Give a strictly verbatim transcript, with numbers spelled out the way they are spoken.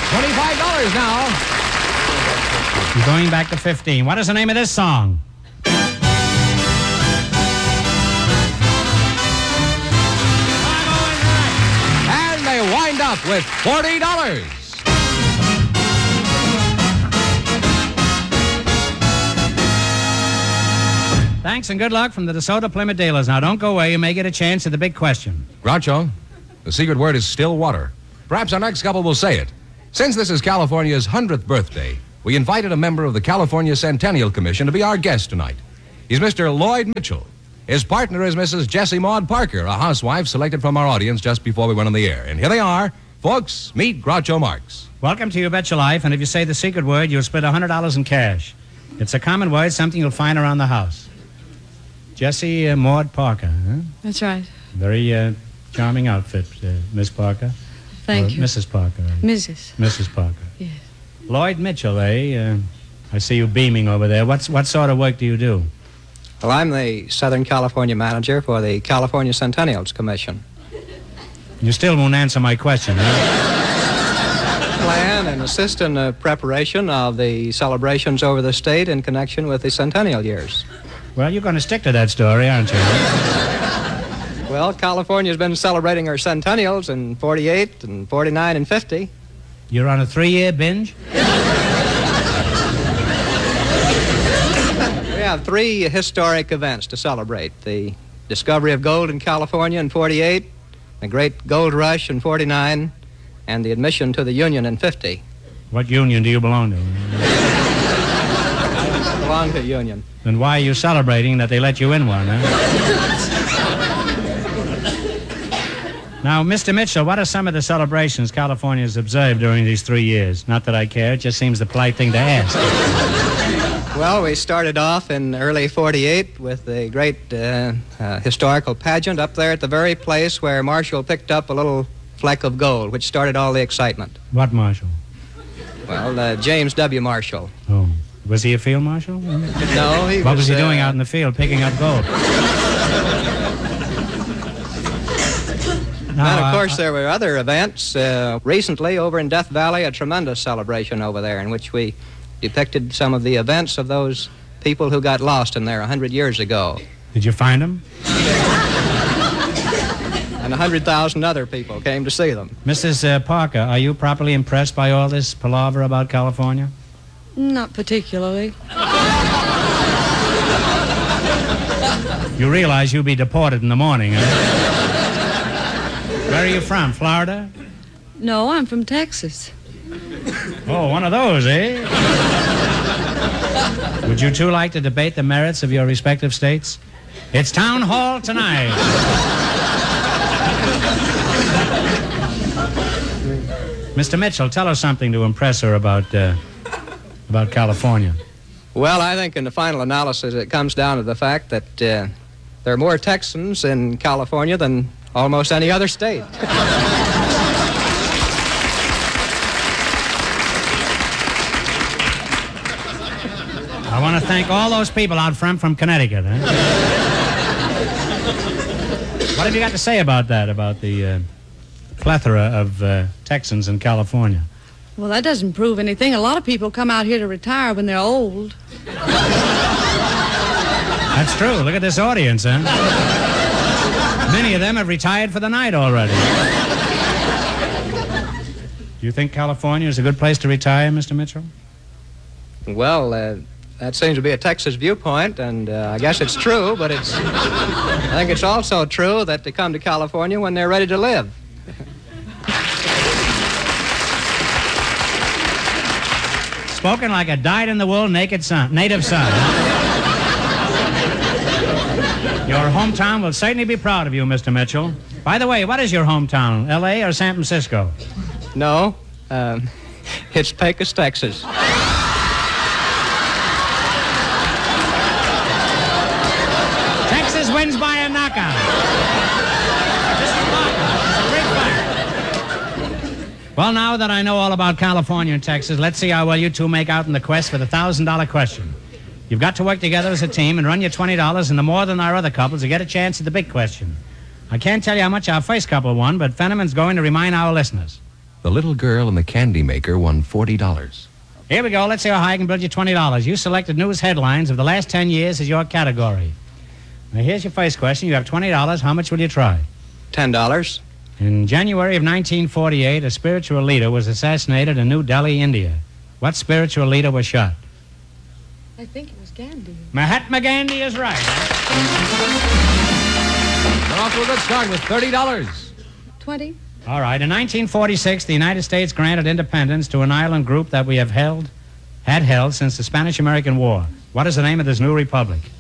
twenty-five dollars now. You're going back to fifteen. What is the name of this song? And they wind up with forty dollars. Thanks and good luck from the DeSoto Plymouth dealers. Now, don't go away. You may get a chance at the big question. Groucho, the secret word is still water. Perhaps our next couple will say it. Since this is California's hundredth birthday, we invited a member of the California Centennial Commission to be our guest tonight. He's Mister Lloyd Mitchell. His partner is Missus Jessie Maud Parker, a housewife selected from our audience just before we went on the air. And here they are. Folks, meet Groucho Marx. Welcome to You Bet Your Life, and if you say the secret word, you'll split one hundred dollars in cash. It's a common word, something you'll find around the house. Jessie uh, Maud Parker, huh? That's right. Very uh, charming outfit, uh, Miss Parker. Thank or you. Missus Parker. Right? Missus Missus Parker. Yes. Lloyd Mitchell, eh? Uh, I see you beaming over there. What's What sort of work do you do? Well, I'm the Southern California manager for the California Centennials Commission. You still won't answer my question, huh? Plan and assist in the preparation of the celebrations over the state in connection with the centennial years. Well, you're going to stick to that story, aren't you? Well, California's been celebrating her centennials in forty-eight and forty-nine and fifty. You're on a three-year binge? We have three historic events to celebrate. The discovery of gold in California in forty-eight, the Great Gold Rush in forty-nine, and the admission to the Union in fifty. What union do you belong to? Belong to the Union. Then why are you celebrating that they let you in one, huh? Now, Mister Mitchell, what are some of the celebrations California's observed during these three years? Not that I care, it just seems the polite thing to ask. Well, we started off in early forty-eight with the great uh, uh, historical pageant up there at the very place where Marshall picked up a little fleck of gold, which started all the excitement. What Marshall? Well, uh, James W. Marshall. Oh. Was he a field marshal? No, he What was... was he uh, doing out in the field picking up gold? Now, and, of course, uh, there were other events. Uh, recently, over in Death Valley, a tremendous celebration over there in which we depicted some of the events of those people who got lost in there a hundred years ago. Did you find them? And a hundred thousand other people came to see them. Missus Uh, Parker, are you properly impressed by all this palaver about California? Not particularly. You realize you'll be deported in the morning, huh? Where are you from, Florida? No, I'm from Texas. Oh, one of those, eh? Would you two like to debate the merits of your respective states? It's town hall tonight. Mister Mitchell, tell us something to impress her about, uh, about California. Well, I think in the final analysis it comes down to the fact that uh, there are more Texans in California than almost any other state. I want to thank all those people out front from Connecticut. Huh? What have you got to say about that, about the uh, plethora of uh, Texans in California? Well, that doesn't prove anything. A lot of people come out here to retire when they're old. That's true. Look at this audience, huh? Many of them have retired for the night already. Do you think California is a good place to retire, Mister Mitchell? Well, uh, that seems to be a Texas viewpoint, and uh, I guess it's true, but it's... I think it's also true that they come to California when they're ready to live. Spoken like a dyed-in-the-wool naked son, native son. Your hometown will certainly be proud of you, Mister Mitchell. By the way, what is your hometown, L A or San Francisco? No, um, it's Pecos, Texas. Texas wins by a knockout. Mister Parker, great fight. Well, now that I know all about California and Texas, let's see how well you two make out in the quest for the one thousand dollar question. You've got to work together as a team and run your twenty dollars into more than our other couples to get a chance at the big question. I can't tell you how much our first couple won, but Fenneman's going to remind our listeners. The little girl and the candy maker won forty dollars. Here we go. Let's see how high I can build you twenty dollars. You selected news headlines of the last ten years as your category. Now, here's your first question. You have twenty dollars. How much will you try? ten dollars. In January of nineteen forty-eight, a spiritual leader was assassinated in New Delhi, India. What spiritual leader was shot? I think it was Gandhi. Mahatma Gandhi is right. We're off to a good start with thirty dollars. twenty. All right. In nineteen forty-six, the United States granted independence to an island group that we have held, had held since the Spanish-American War. What is the name of this new republic?